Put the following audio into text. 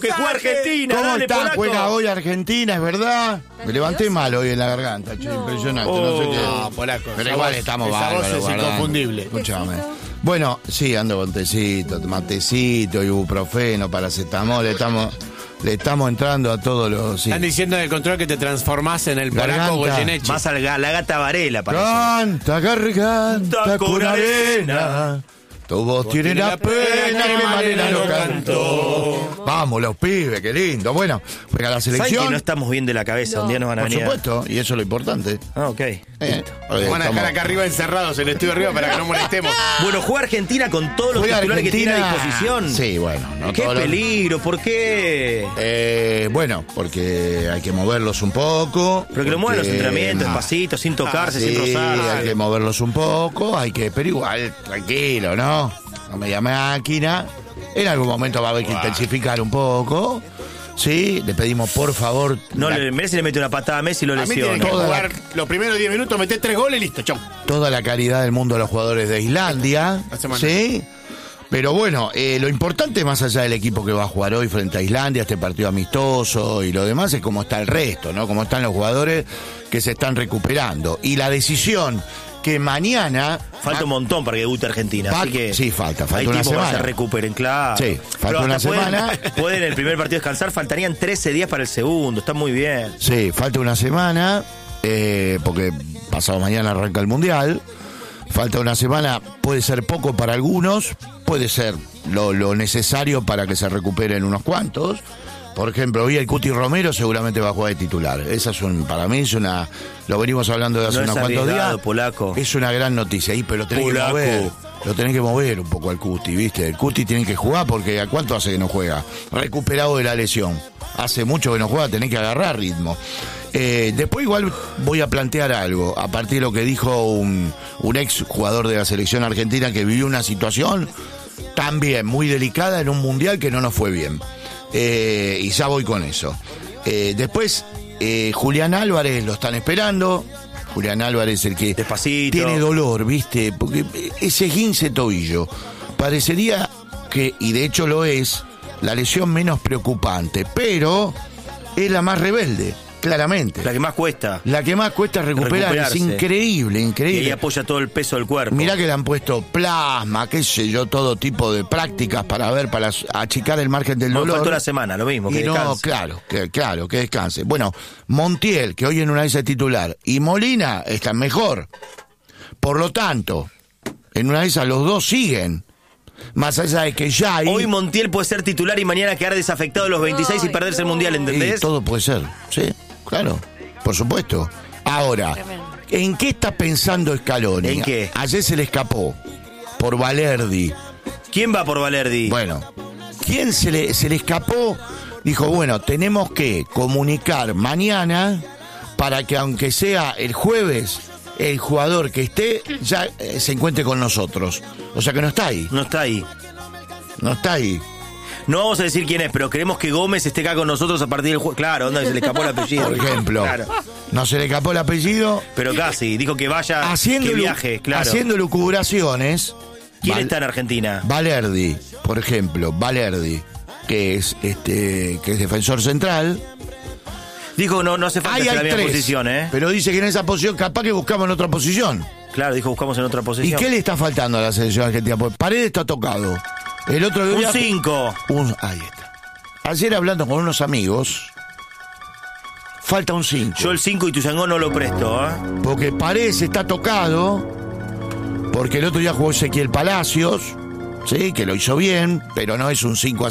que juega Argentina. ¿Cómo Dale, está? polaco. Juega hoy Argentina, es verdad. Me levanté mal hoy en la garganta, che, impresionante. No sé qué. No, polaco. Pero esa igual voz- estamos esa bárbaros. voz es guardando. inconfundible. Escúchame. Bueno, sí, ando con tecito, matecito, ibuprofeno, paracetamol. Le estamos entrando a todos los... Sí. Están diciendo en el control que te transformás en el Garganta. polaco Goyeneche. Más la gata Varela, parece. Canta garganta con arena. Tu voz tiene la pena que Malena no cantó. Vamos, los pibes, qué lindo. Bueno, juega la ¿Saben selección. que no estamos bien de la cabeza? Un día nos van a Por venir. supuesto, y eso es lo importante. Ah, ok. Nos van a dejar acá arriba encerrados en el estudio arriba para que no molestemos. Bueno, juega Argentina con todos los Juega titulares que tiene a Argentina. disposición. Sí, bueno. No Qué todos los- peligro, ¿por qué? Bueno, porque hay que moverlos un poco. Pero que lo muevan los porque- entrenamientos, no. despacito, sin tocarse, sin Sí, rozarse. hay que moverlos un poco, pero igual, tranquilo, ¿no? A media máquina. En algún momento va a haber que intensificar un poco. Sí, le pedimos por favor. No, Messi le mete una patada a Messi y lo A mí tienen lesiona. que Toda jugar los primeros 10 minutos, meter 3 goles y listo, chau. Toda la calidad del mundo a los jugadores de Islandia. La semana. Sí. Pero bueno, lo importante más allá del equipo que va a jugar hoy frente a Islandia, este partido amistoso y lo demás, es cómo está el resto, ¿no? Cómo están los jugadores que se están recuperando. Y la decisión que mañana... Falta un montón para que debute Argentina. Así que Sí, falta hay una tiempo para que semana. se recuperen, claro. Sí, falta Pero una hasta semana. Pueden el primer partido descansar, faltarían 13 días para el segundo. Está muy bien. Sí, falta una semana, porque pasado mañana arranca el Mundial. Falta una semana, puede ser poco para algunos, puede ser lo necesario para que se recuperen unos cuantos. Por ejemplo, hoy el Cuti Romero seguramente va a jugar de titular. Esa es para mí es una... Lo venimos hablando de hace No es unos cuantos arriesgado, días. polaco. Es una gran noticia, pero tenés Polaco. que mover. Lo tenés que mover un poco al Cuti, ¿viste? El Cuti tiene que jugar porque ¿a cuánto hace que no juega? Recuperado de la lesión. Hace mucho que no juega, tenés que agarrar ritmo. Después igual voy a plantear algo, a partir de lo que dijo un ex jugador de la selección argentina que vivió una situación también muy delicada en un mundial que no nos fue bien. Y ya voy con eso. Después, Julián Álvarez lo están esperando. Julián Álvarez, el que Despacito. tiene dolor, ¿viste? Porque ese esguince tobillo parecería que, y de hecho lo es, la lesión menos preocupante, pero es la más rebelde, claramente. La que más cuesta. La que más cuesta recuperar, es Recuperarse. increíble, Y ahí increíble. apoya todo el peso del cuerpo. Mirá que le han puesto plasma, qué sé yo, todo tipo de prácticas para achicar el margen del No, dolor. faltó la semana, lo mismo, que Y no, descanse. claro, que descanse. Bueno, Montiel, que hoy en una vez es titular, y Molina están mejor. Por lo tanto, en una de esas los dos siguen. Más allá de que ya hay... Hoy Montiel puede ser titular y mañana quedar desafectado a los 26 y perderse el Mundial, ¿entendés? Sí, todo puede ser, sí, claro, por supuesto. Ahora, ¿en qué está pensando Scaloni? ¿En qué? Ayer se le escapó por Valerdi. ¿Quién va por Valerdi? Bueno, ¿quién se le escapó? Dijo, bueno, tenemos que comunicar mañana para que aunque sea el jueves, el jugador que esté ya se encuentre con nosotros. O sea que no está ahí, No está ahí. no está ahí. No vamos a decir quién es, pero queremos que Gómez esté acá con nosotros a partir del juego. Claro, onda, se le escapó el apellido. Por ejemplo, Claro. no se le escapó el apellido. Pero casi, dijo que vaya, Haciendo, que viaje, claro. haciendo lucubraciones. ¿Quién está en Argentina? Valerdi, por ejemplo, Valerdi, que es defensor central. Dijo no hace falta Ahí hacer la hay misma 3, posición, ¿eh? pero dice que en esa posición capaz que buscamos en otra posición. Claro, dijo buscamos en otra ¿Y posición. qué le está faltando a la selección argentina? Porque Paredes está tocado. El otro día... Un 5. Ahí está. Ayer hablando con unos amigos, falta un 5. Yo el 5 y Tuzangón no lo presto, ¿eh? Porque Paredes está tocado, porque el otro día jugó Ezequiel Palacios, sí, que lo hizo bien, pero no es un 5